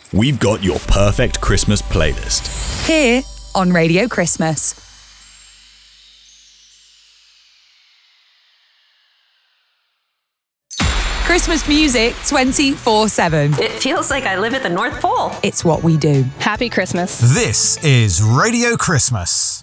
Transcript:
we've got your perfect Christmas playlist. Here on Radio Christmas. Christmas music 24/7. It feels like I live at the North Pole. It's what we do. Happy Christmas. This is Radio Christmas.